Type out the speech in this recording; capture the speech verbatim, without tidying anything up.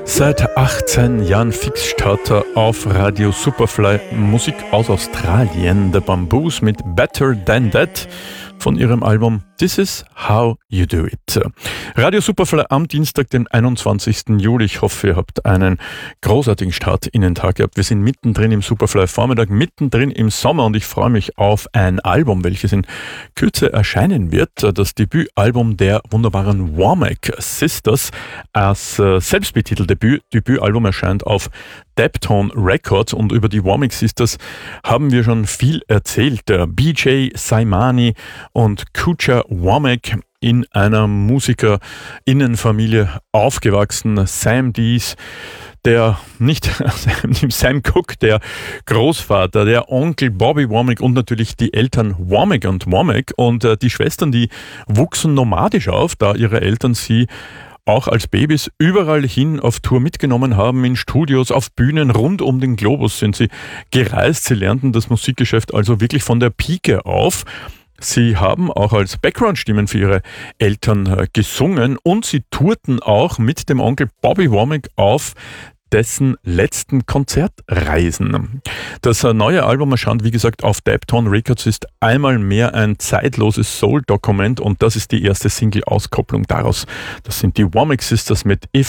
Seit achtzehn Jahren Fixstarter auf Radio Superfly, Musik aus Australien, The Bamboos mit Better Than That von ihrem Album This Is How You Do It. Radio Superfly am Dienstag, den einundzwanzigsten Juli. Ich hoffe, ihr habt einen großartigen Start in den Tag gehabt. Wir sind mittendrin im Superfly-Vormittag, mittendrin im Sommer und ich freue mich auf ein Album, welches in Kürze erscheinen wird. Das Debütalbum der wunderbaren Womack Sisters. Als äh, selbstbetitelte Debüt, Debütalbum erscheint auf Deptone Records und über die Womack Sisters haben wir schon viel erzählt. B J Saimani und Kucha Womack, in einer Musikerinnenfamilie aufgewachsen. Sam Dees, der nicht Sam Cooke, der Großvater, der Onkel Bobby Womack und natürlich die Eltern Womack und Womack. Und äh, die Schwestern, die wuchsen nomadisch auf, da ihre Eltern sie auch als Babys überall hin auf Tour mitgenommen haben, in Studios, auf Bühnen, rund um den Globus sind sie gereist. Sie lernten das Musikgeschäft also wirklich von der Pike auf. Sie haben auch als Background-Stimmen für ihre Eltern äh, gesungen und sie tourten auch mit dem Onkel Bobby Womack auf dessen letzten Konzertreisen. Das äh, neue Album erscheint, wie gesagt, auf Deptone Records, ist einmal mehr ein zeitloses Soul-Dokument und das ist die erste Single-Auskopplung daraus. Das sind die Womack Sisters mit If